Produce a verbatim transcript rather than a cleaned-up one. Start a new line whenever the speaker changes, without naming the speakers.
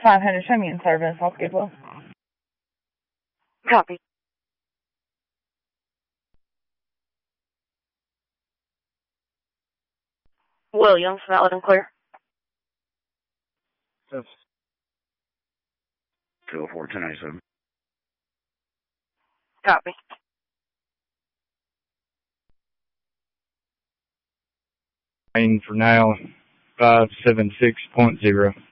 five hundred, show me in service. I'll Goodwill.
Copy. Williams, valid and clear.
Yes. two oh four, ten ninety-seven.
Copy.
Rain for now, five seven six point zero.